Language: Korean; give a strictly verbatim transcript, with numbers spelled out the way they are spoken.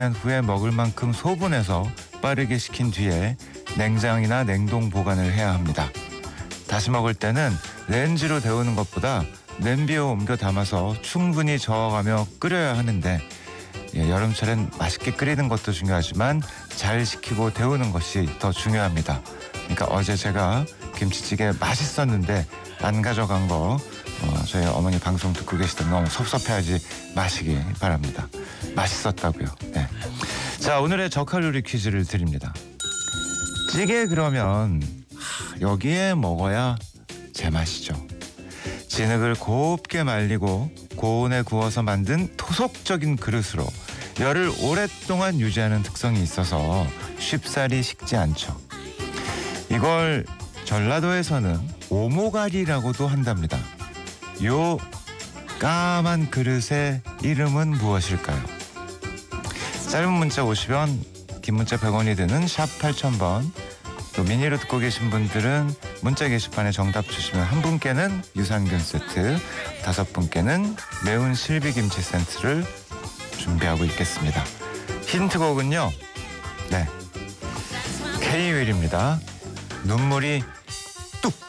후에 먹을 만큼 소분해서 빠르게 식힌 뒤에 냉장이나 냉동 보관을 해야 합니다. 다시 먹을 때는 렌즈로 데우는 것보다 냄비에 옮겨 담아서 충분히 저어가며 끓여야 하는데, 예, 여름철엔 맛있게 끓이는 것도 중요하지만 잘 식히고 데우는 것이 더 중요합니다. 그러니까 어제 제가 김치찌개 맛있었는데 안 가져간 거 어, 저희 어머니 방송 듣고 계시다면 너무 섭섭해하지 마시기 바랍니다. 맛있었다고요. 네. 자, 오늘의 저칼로리 퀴즈를 드립니다. 찌개 그러면 하, 여기에 먹어야 제맛이죠. 진흙을 곱게 말리고 고온에 구워서 만든 토속적인 그릇으로 열을 오랫동안 유지하는 특성이 있어서 쉽사리 식지 않죠. 이걸 전라도에서는 오모가리라고도 한답니다. 요 까만 그릇의 이름은 무엇일까요? 짧은 문자 오십 원, 긴 문자 백 원이 드는 샵 팔천 번, 또 미니로 듣고 계신 분들은 문자 게시판에 정답 주시면 한 분께는 유산균 세트, 다섯 분께는 매운 실비김치 세트를 준비하고 있겠습니다. 힌트곡은요, 네, K-윌입니다. 눈물이